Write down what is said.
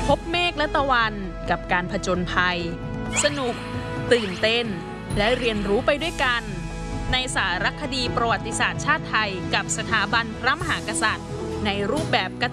พบเมฆและตะวันกับการผจญภัยสนุกตื่นเต้นและเรียนรู้ไปด้วยกันในสารคดีประวัติศาสตร์ชาติไทยกับสถาบันพระมหากษัตริย์ในรูปแบบการ์